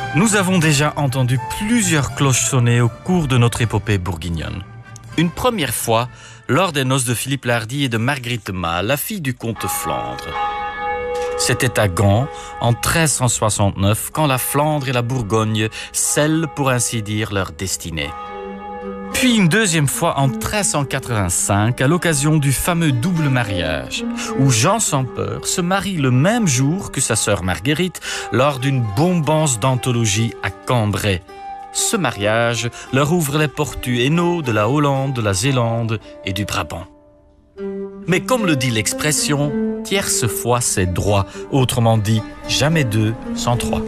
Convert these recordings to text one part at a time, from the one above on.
Nous avons déjà entendu plusieurs cloches sonner au cours de notre épopée bourguignonne. Une première fois, lors des noces de Philippe Lardy et de Marguerite de Malle, la fille du comte de Flandre. C'était à Gand, en 1369, quand la Flandre et la Bourgogne scellent, pour ainsi dire, leur destinée. Puis une deuxième fois en 1385, à l'occasion du fameux double mariage, où Jean sans peur se marie le même jour que sa sœur Marguerite lors d'une bombance d'anthologie à Cambrai. Ce mariage leur ouvre les portes du Hainaut, de la Hollande, de la Zélande et du Brabant. Mais comme le dit l'expression, tierce fois c'est droit, autrement dit, jamais deux sans trois.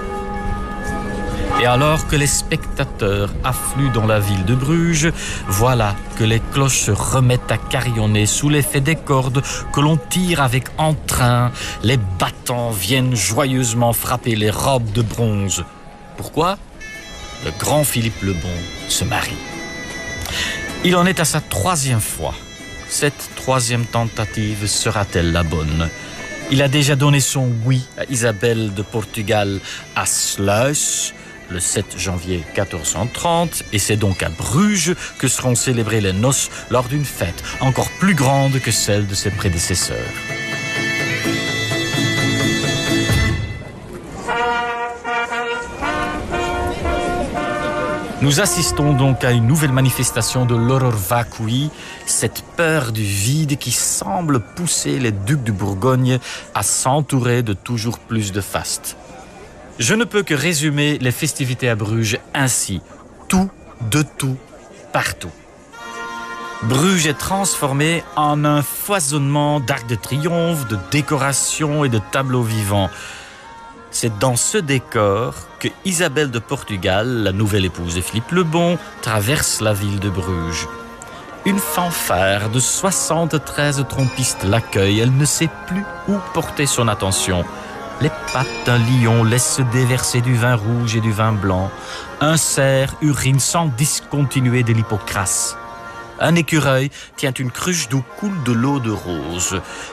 Et alors que les spectateurs affluent dans la ville de Bruges, voilà que les cloches se remettent à carillonner sous l'effet des cordes que l'on tire avec entrain. Les battants viennent joyeusement frapper les robes de bronze. Pourquoi ? Le grand Philippe le Bon se marie. Il en est à sa troisième fois. Cette troisième tentative sera-t-elle la bonne ? Il a déjà donné son oui à Isabelle de Portugal à Sluis, le 7 janvier 1430, et c'est donc à Bruges que seront célébrées les noces lors d'une fête encore plus grande que celle de ses prédécesseurs. Nous assistons donc à une nouvelle manifestation de l'horreur vacui, cette peur du vide qui semble pousser les ducs de Bourgogne à s'entourer de toujours plus de fastes. Je ne peux que résumer les festivités à Bruges ainsi. Tout, de tout, partout. Bruges est transformée en un foisonnement d'arcs de triomphe, de décorations et de tableaux vivants. C'est dans ce décor que Isabelle de Portugal, la nouvelle épouse de Philippe le Bon, traverse la ville de Bruges. Une fanfare de 73 trompistes l'accueille. Elle ne sait plus où porter son attention. Les pattes d'un lion laissent se déverser du vin rouge et du vin blanc. Un cerf urine sans discontinuer de l'hypocrase. Un écureuil tient une cruche d'où coule de l'eau de rose.